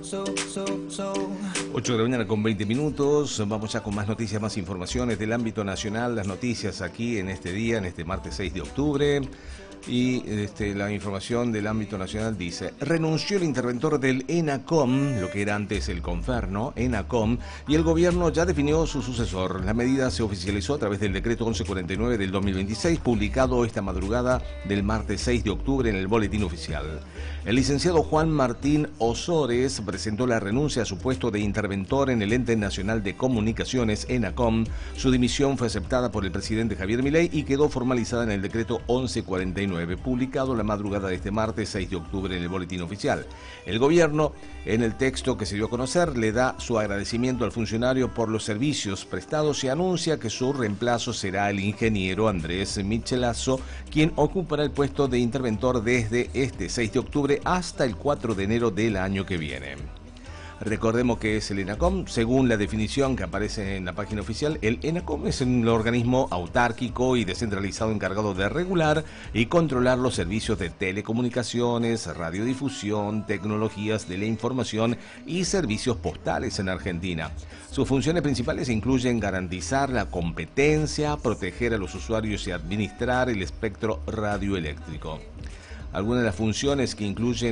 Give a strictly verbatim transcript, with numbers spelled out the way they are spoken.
ocho de la mañana con veinte minutos, vamos ya con más noticias, más informaciones del ámbito nacional, las noticias aquí en este día, en este martes seis de octubre. Y este, la información del ámbito nacional dice: renunció el interventor del ENACOM, lo que era antes el Conferno, ENACOM, y el gobierno ya definió su sucesor. La medida se oficializó a través del decreto once cuarenta y nueve del dos mil veintiséis, publicado esta madrugada del martes seis de octubre en el Boletín Oficial. El licenciado Juan Martín Osores presentó la renuncia a su puesto de interventor en el Ente Nacional de Comunicaciones, ENACOM. Su dimisión fue aceptada por el presidente Javier Milei y quedó formalizada en el decreto once cuarenta y nueve, publicado la madrugada de este martes seis de octubre en el Boletín Oficial. El gobierno, en el texto que se dio a conocer, le da su agradecimiento al funcionario por los servicios prestados y anuncia que su reemplazo será el ingeniero Andrés Michelazo, quien ocupará el puesto de interventor desde este seis de octubre hasta el cuatro de enero del año que viene. Recordemos que es el ENACOM, según la definición que aparece en la página oficial. El ENACOM es un organismo autárquico y descentralizado encargado de regular y controlar los servicios de telecomunicaciones, radiodifusión, tecnologías de la información y servicios postales en Argentina. Sus funciones principales incluyen garantizar la competencia, proteger a los usuarios y administrar el espectro radioeléctrico. Algunas de las funciones que incluyen